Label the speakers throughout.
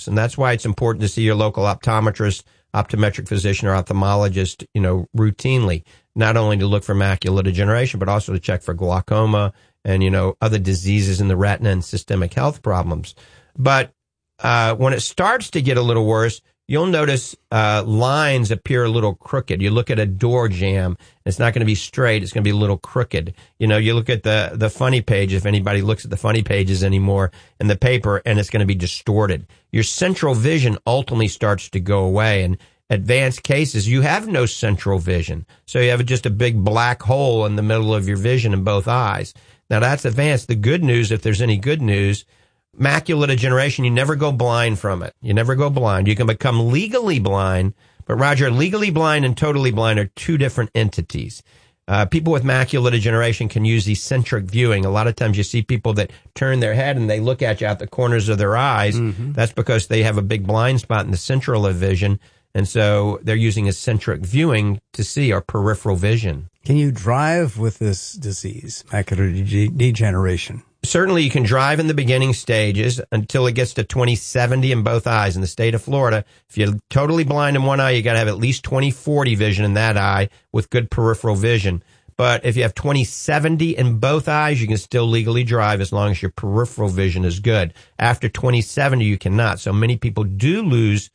Speaker 1: problems. And that's why it's important to see your local optometrist, optometric physician, or ophthalmologist, routinely, not only to look for macular degeneration, but also to check for glaucoma and, other diseases in the retina and systemic health problems. But when it starts to get a little worse, you'll notice lines appear a little crooked. You look at a door jamb, it's not going to be straight. It's going to be a little crooked. You look at the funny page, if anybody looks at the funny pages anymore in the paper, and it's going to be distorted. Your central vision ultimately starts to go away. And advanced cases, you have no central vision. So you have just a big black hole in the middle of your vision in both eyes. Now, that's advanced. The good news, if there's any good news, macular degeneration, you never go blind from it. You never go blind. You can become legally blind, but Roger, legally blind and totally blind are two different entities. People with macular degeneration can use eccentric viewing. A lot of times you see people that turn their head and they look at you out the corners of their eyes. Mm-hmm. That's because they have a big blind spot in the central of vision. And so they're using eccentric viewing to see, or peripheral vision.
Speaker 2: Can you drive with this disease, macular degeneration?
Speaker 1: Certainly you can drive in the beginning stages until it gets to 20/70 in both eyes. In the state of Florida, if you're totally blind in one eye, you got to have at least 20/40 vision in that eye with good peripheral vision. But if you have 20/70 in both eyes, you can still legally drive as long as your peripheral vision is good. After 20/70, you cannot. So many people do lose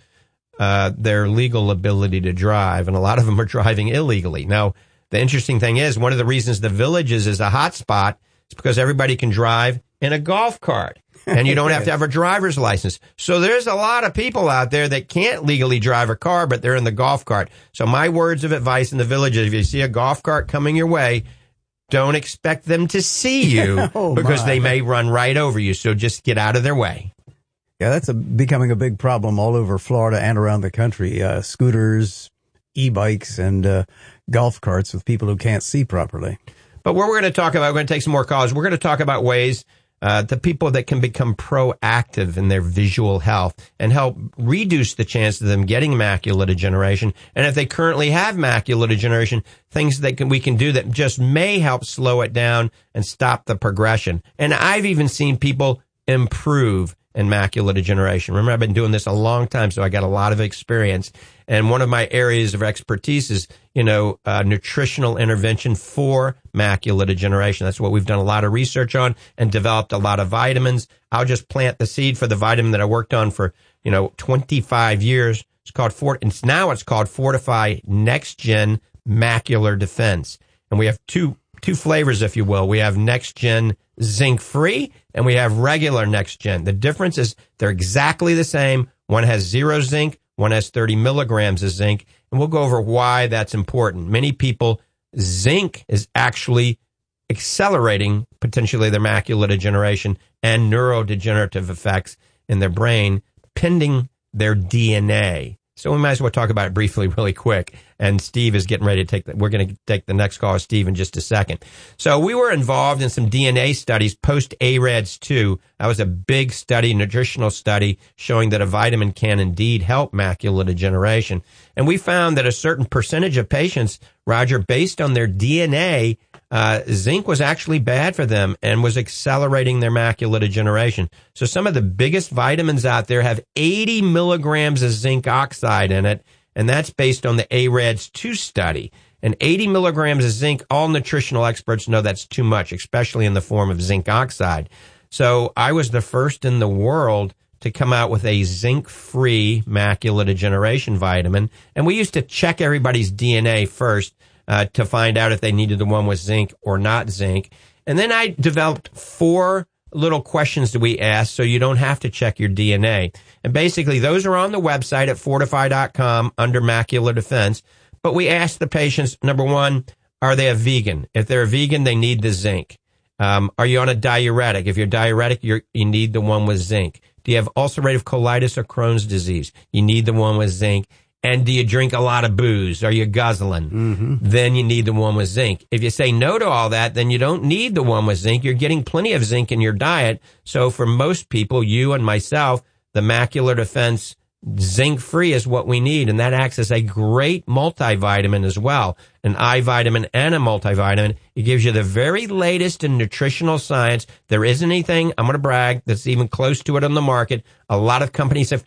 Speaker 1: their legal ability to drive, and a lot of them are driving illegally. Now, the interesting thing is, one of the reasons the Villages is a hot spot is because everybody can drive in a golf cart, and you don't have to have a driver's license. So there's a lot of people out there that can't legally drive a car, but they're in the golf cart. So my words of advice in the Villages, if you see a golf cart coming your way, don't expect them to see you because they may run right over you. So just get out of their way.
Speaker 2: Yeah, that's becoming a big problem all over Florida and around the country. Scooters, e-bikes, and golf carts with people who can't see properly.
Speaker 1: But what we're going to talk about, we're going to take some more calls. We're going to talk about ways the people that can become proactive in their visual health and help reduce the chance of them getting macular degeneration. And if they currently have macular degeneration, things that we can do that just may help slow it down and stop the progression. And I've even seen people improve in macular degeneration. Remember, I've been doing this a long time, so I got a lot of experience. And one of my areas of expertise is, nutritional intervention for macular degeneration. That's what we've done a lot of research on and developed a lot of vitamins. I'll just plant the seed for the vitamin that I worked on for, 25 years. It's called Fortify Next Gen Macular Defense. And we have two flavors, if you will. We have Next Gen Zinc Free, and we have regular Next Gen. The difference is they're exactly the same. One has 0 zinc, one has 30 milligrams of zinc, and we'll go over why that's important. Many people, zinc is actually accelerating potentially their macular degeneration and neurodegenerative effects in their brain, pending their DNA. So we might as well talk about it briefly, really quick. And Steve is getting ready to we're going to take the next call, Steve, in just a second. So we were involved in some DNA studies post-AREDS2. That was a big study, nutritional study, showing that a vitamin can indeed help macular degeneration. And we found that a certain percentage of patients, Roger, based on their DNA, zinc was actually bad for them and was accelerating their macular degeneration. So some of the biggest vitamins out there have 80 milligrams of zinc oxide in it, and that's based on the AREDS2 study. And 80 milligrams of zinc, all nutritional experts know that's too much, especially in the form of zinc oxide. So I was the first in the world to come out with a zinc-free macular degeneration vitamin, and we used to check everybody's DNA first to find out if they needed the one with zinc or not zinc. And then I developed 4 little questions that we ask so you don't have to check your DNA. And basically, those are on the website at fortify.com under macular defense. But we ask the patients, number 1, are they a vegan? If they're a vegan, they need the zinc. Are you on a diuretic? If you're diuretic, you need the one with zinc. Do you have ulcerative colitis or Crohn's disease? You need the one with zinc. And do you drink a lot of booze? Are you guzzling? Mm-hmm. Then you need the one with zinc. If you say no to all that, then you don't need the one with zinc. You're getting plenty of zinc in your diet. So for most people, you and myself, the macular defense zinc-free is what we need. And that acts as a great multivitamin as well, an eye vitamin and a multivitamin. It gives you the very latest in nutritional science. There isn't anything, I'm going to brag, that's even close to it on the market. A lot of companies have